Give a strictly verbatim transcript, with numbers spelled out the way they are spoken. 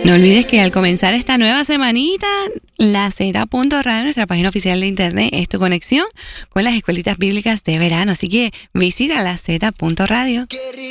No olvides que al comenzar esta nueva semanita, la Z punto radio, nuestra página oficial de internet, es tu conexión con las escuelitas bíblicas de verano. Así que visita la Z punto radio.